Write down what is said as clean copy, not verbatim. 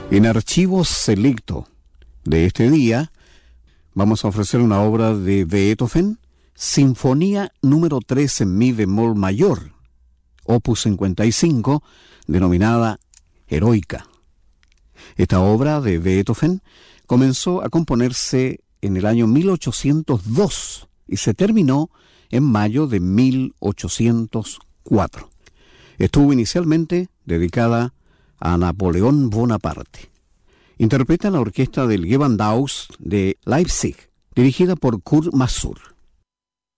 En Archivo Selecto de este día vamos a ofrecer una obra de Beethoven, Sinfonía número 3 en mi bemol mayor, opus 55, denominada Heroica. Esta obra de Beethoven comenzó a componerse en el año 1802 y se terminó en mayo de 1804. Estuvo inicialmente dedicada a Napoleón Bonaparte. Interpreta la orquesta del Gewandhaus de Leipzig, dirigida por Kurt Masur.